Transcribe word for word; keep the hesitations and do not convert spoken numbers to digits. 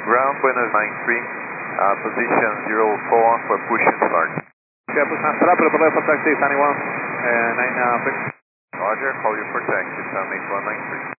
Ground Buenos nine three, uh, position zero four for push and start. Okay, push and start, prepare for taxi, anyone, uh, nine uh, six. Roger, call you for taxi, Summit one nine three.